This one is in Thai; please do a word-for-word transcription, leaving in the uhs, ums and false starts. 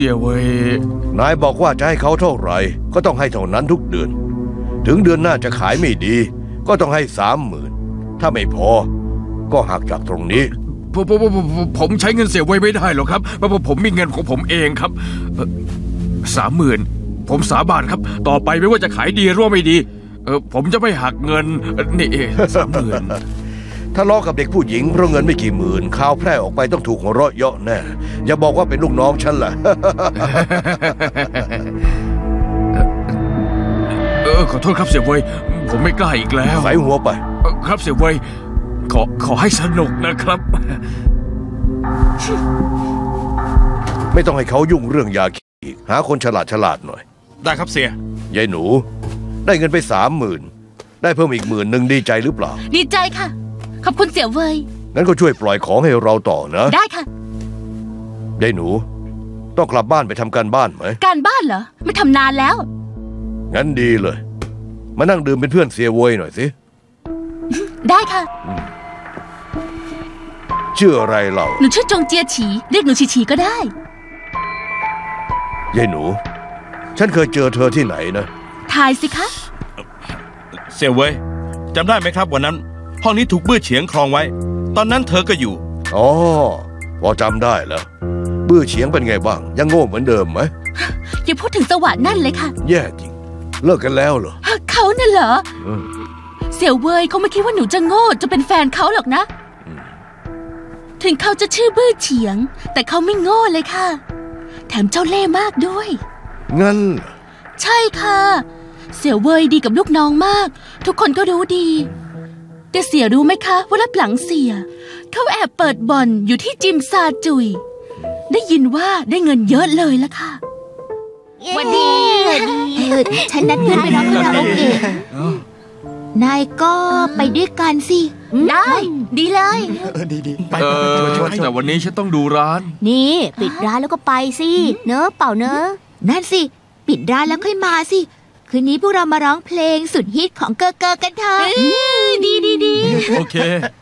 เดี๋ยวเว้ยนายบอกว่าจะให้เขาเท่าไหร่ก็ต้องให้เท่านั้นทุกเดือนถึงเดือนหน้าจะขายไม่ดีก็ต้องให้สามหมื่นถ้าไม่พอก็หักจากตรงนี้ผมผมผมใช้เงินเสียไว้ไม่ได้หรอกครับเพราะผมมีเงินของผมเองครับสามหมื่นผมสาบานครับต่อไปไม่ว่าจะขายดีหรือว่าไม่ดีเออผมจะไม่หักเงินนี่เองสามหมื่นถ้าล้อกับเด็กผู้หญิงเพราะเงินไม่กี่หมื่นข่าวแพร่ออกไปต้องถูกหัวเราะเยาะแน่อย่าบอกว่าเป็นลูกน้องฉันล่ะเออขอโทษครับเสี่ยเว่ยผมไม่กล้าอีกแล้วใส่หัวไปครับเสี่ยเว่ยขอขอให้สนุกนะครับไม่ต้องให้เขายุ่งเรื่องยาอีกหาคนฉลาดฉลาดหน่อยได้ครับเสี่ยยายหนูได้เงินไปสามหมื่นได้เพิ่มอีกหมื่นหนึ่งดีใจหรือเปล่าดีใจค่ะขอบคุณเสี่ยเว่ยงั้นก็ช่วยปล่อยของให้เราต่อนะได้ค่ะยายหนูต้องกลับบ้านไปทำการบ้านไหมการบ้านเหรอไม่ทำนานแล้วงั้นดีเลยมานั่งดื่มเป็นเพื่อนเสี่ยเว่ยหน่อยสิได้ค่ะชื่ออะไรเราหนูชื่อจงเจียฉีเรียกหนูฉีฉีก็ได้ยายหนูฉันเคยเจอเธอที่ไหนนะทายสิคะเสี่ยเว่ยจำได้ไหมครับวันนั้นห้องนี้ถูกบื้อเฉียงครองไว้ตอนนั้นเธอก็อยู่อ๋อพอจำได้แล้วบื้อเฉียงเป็นไงบ้างยังโง่เหมือนเดิมไหมอย่าพูดถึงสวัสดิ์นั่นเลยค่ะแย่จริงเลิกกันแล้วเหรอเขาน่ะเหรอเสี่ยเว่ยเขาไม่คิดว่าหนูจะโง่จะเป็นแฟนเขาหรอกนะถึงเขาจะชื่อบื้อเฉียงแต่เขาไม่โง่เลยค่ะแถมเจ้าเล่ห์มากด้วยงั้นใช่ค่ะเสี่ยเว่ยดีกับลูกน้องมากทุกคนก็รู้ดีแต่เสี่ยรู้ไหมคะว่ารับหลังเสี่ยเขาแอบเปิดบ่อนอยู่ที่จิมซาจุยได้ยินว่าได้เงินเยอะเลยละค่ะวันดีฉันนัดเพื่อนไปร้องคาราโอเกะนายก็ไปด้วยกันสิได้ดีเลยดีดีไปแต่วันนี้ฉันต้องดูร้านนี่ปิดร้านแล้วก็ไปสิเนอะเปล่าเนอะนั่นสิปิดร้านแล้วค่อยมาสิคืนนี้พวกเรามาร้องเพลงสุดฮิตของเกอเกอกันเถอะดีดีดีโอเค